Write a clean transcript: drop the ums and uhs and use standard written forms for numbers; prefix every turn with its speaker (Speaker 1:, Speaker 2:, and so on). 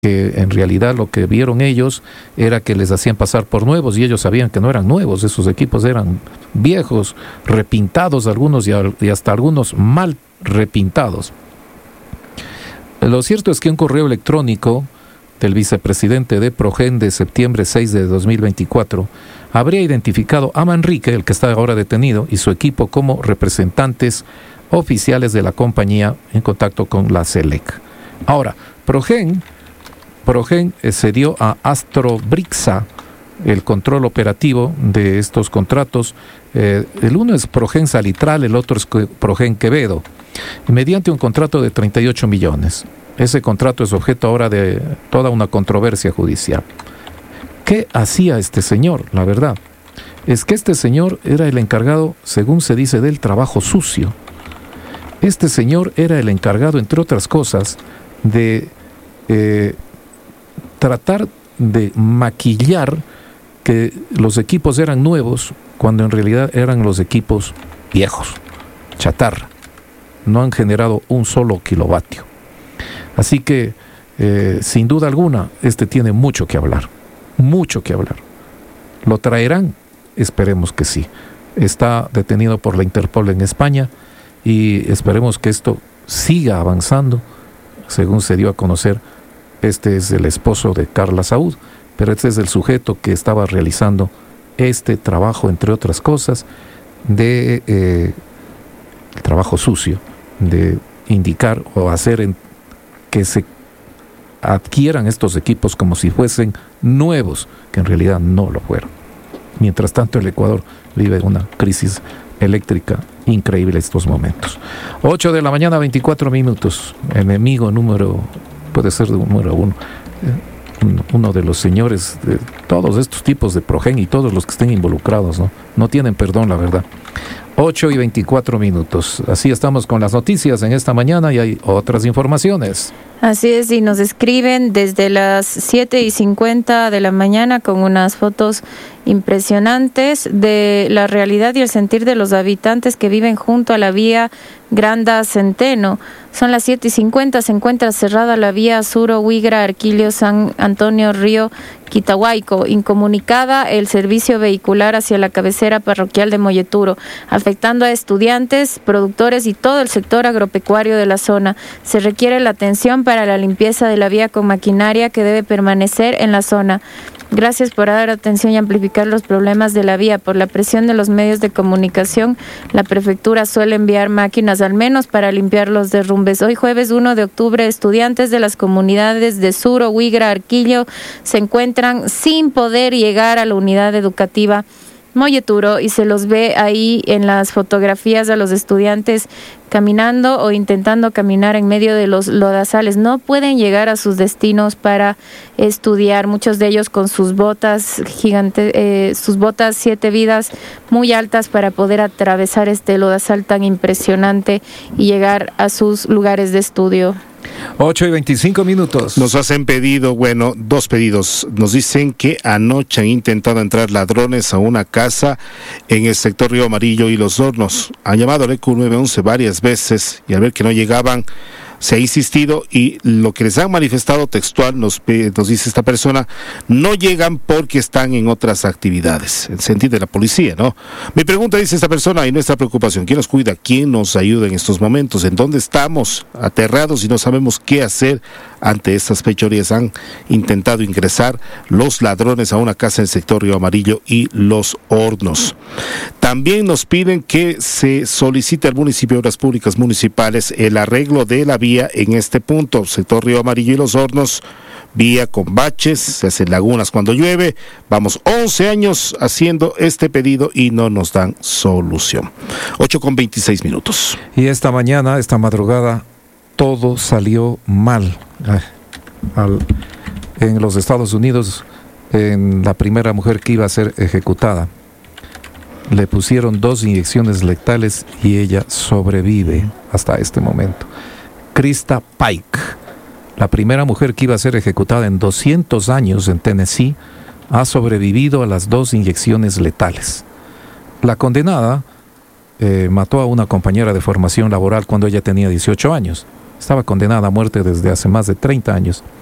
Speaker 1: que en realidad lo que vieron ellos era que les hacían pasar por nuevos y ellos sabían que no eran nuevos, esos equipos eran viejos, repintados algunos y hasta algunos mal repintados. Lo cierto es que un correo electrónico del vicepresidente de Progen de septiembre 6 de 2024 habría identificado a Manrique, el que está ahora detenido, y su equipo como representantes oficiales de la compañía en contacto con la SELEC. Ahora, Progen cedió a Astrobrixa el control operativo de estos contratos. El uno es Progen Salitral, el otro es Progen Quevedo, mediante un contrato de 38 millones. Ese contrato es objeto ahora de toda una controversia judicial. ¿Qué hacía este señor? La verdad es que este señor era el encargado, según se dice, del trabajo sucio. Este señor era el encargado, entre otras cosas, de tratar de maquillar que los equipos eran nuevos cuando en realidad eran los equipos viejos, chatarra. No han generado un solo kilovatio. Así que, sin duda alguna, este tiene mucho que hablar. Mucho que hablar. ¿Lo traerán? Esperemos que sí. Está detenido por la Interpol en España y esperemos que esto siga avanzando. Según se dio a conocer, este es el esposo de Carla Saúd, pero este es el sujeto que estaba realizando este trabajo, entre otras cosas, de el trabajo sucio, de indicar o hacer que se adquieran estos equipos como si fuesen nuevos, que en realidad no lo fueron. Mientras tanto, el Ecuador vive una crisis eléctrica increíble en estos momentos. 8 de la mañana, 24 minutos. Enemigo puede ser de número uno de los señores de todos estos tipos de Progen y todos los que estén involucrados, no tienen perdón, la verdad. 8 y 24 minutos. Así estamos con las noticias en esta mañana y hay otras informaciones.
Speaker 2: Así es, y nos escriben desde las 7:50 de la mañana con unas fotos impresionantes de la realidad y el sentir de los habitantes que viven junto a la vía Granda Centeno. Son las 7:50, se encuentra cerrada la vía Suro, Huigra, Arquilio, San Antonio, Río, Quitahuayco, incomunicada el servicio vehicular hacia la cabecera parroquial de Molleturo, afectando a estudiantes, productores y todo el sector agropecuario de la zona. Se requiere la atención para la limpieza de la vía con maquinaria que debe permanecer en la zona. Gracias por dar atención y amplificar los problemas de la vía. Por la presión de los medios de comunicación, la prefectura suele enviar máquinas al menos para limpiar los derrumbes. Hoy jueves 1 de octubre, estudiantes de las comunidades de Suro, Huigra, Arquillo se encuentran sin poder llegar a la unidad educativa Molleturo y se los ve ahí en las fotografías a los estudiantes caminando o intentando caminar en medio de los lodazales. No pueden llegar a sus destinos para estudiar, muchos de ellos con sus botas gigantes, sus botas 7 vidas muy altas para poder atravesar este lodazal tan impresionante y llegar a sus lugares de estudio.
Speaker 1: 8 y 25 minutos.
Speaker 3: Nos hacen pedido, dos pedidos. Nos dicen que anoche han intentado entrar ladrones a una casa en el sector Río Amarillo y Los Hornos. Han llamado al ECU 911 varias veces y al ver que no llegaban, se ha insistido y lo que les han manifestado textual, nos dice esta persona, no llegan porque están en otras actividades. El sentir de la policía, ¿no? Mi pregunta, dice esta persona, y nuestra preocupación, ¿quién nos cuida? ¿Quién nos ayuda en estos momentos? ¿En dónde estamos? Aterrados y no sabemos qué hacer ante estas fechorías. Han intentado ingresar los ladrones a una casa en el sector Río Amarillo y Los Hornos. También nos piden que se solicite al municipio de Obras Públicas Municipales el arreglo de la vía en este punto, sector Río Amarillo y Los Hornos, vía con baches, se hacen lagunas cuando llueve. Vamos 11 años haciendo este pedido y no nos dan solución. 8:26 minutos.
Speaker 1: Y esta madrugada, todo salió mal. En los Estados Unidos, en la primera mujer que iba a ser ejecutada, le pusieron 2 inyecciones letales y ella sobrevive hasta este momento. Krista Pike, la primera mujer que iba a ser ejecutada en 200 años en Tennessee, ha sobrevivido a las 2 inyecciones letales. La condenada mató a una compañera de formación laboral cuando ella tenía 18 años. Estaba condenada a muerte desde hace más de 30 años.